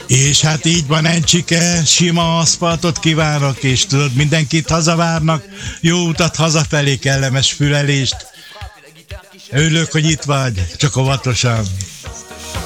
És hát így van, Encsike, sima aszfaltot kívánok, és tudod, mindenkit hazavárnak, jó utat hazafelé, kellemes fülelést. Örülök, hogy itt vagy, csak óvatosan.